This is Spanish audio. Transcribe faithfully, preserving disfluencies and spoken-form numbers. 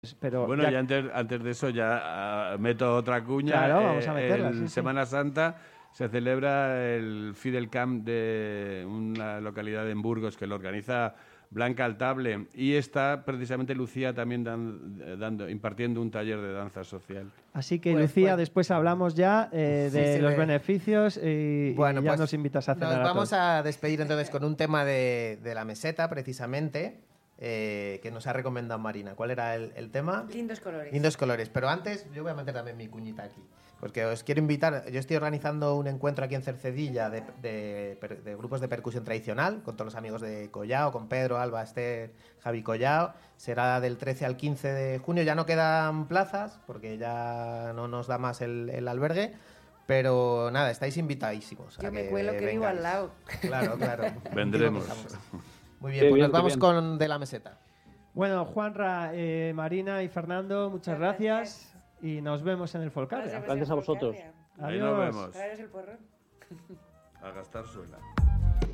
Pero bueno, ya... y antes, antes de eso ya uh, meto otra cuña. Claro, vamos a meterla. En sí, Semana sí. Santa se celebra el Fidel Camp de una localidad en Burgos que lo organiza Blanca Altable, y está precisamente Lucía también dan, dando, impartiendo un taller de danza social. Así que, pues, Lucía, pues, después hablamos ya eh, de sí, sí, los me... beneficios y, bueno, y ya pues nos invitas a cenar. Nos vamos a, a despedir entonces con un tema de, de la meseta, precisamente, eh, que nos ha recomendado Marina. ¿Cuál era el, el tema? Lindos colores. Lindos colores. Pero antes, yo voy a meter también mi cuñita aquí. Porque os quiero invitar, yo estoy organizando un encuentro aquí en Cercedilla de, de, de grupos de percusión tradicional, con todos los amigos de Collao, con Pedro, Alba, Esther, Javi Collao. Será del trece al quince de junio, ya no quedan plazas, porque ya no nos da más el, el albergue. Pero nada, estáis invitadísimos. Yo a me que cuelo que vengáis. vivo al lado. Claro, claro. Vendremos. Muy bien, pues bien, nos vamos bien. con De la Meseta. Bueno, Juanra, eh, Marina y Fernando, muchas gracias. Y nos vemos en el Folcabria. Gracias a vosotros. Ahí nos Adiós. vemos. Traeros el porrón. A gastar suela.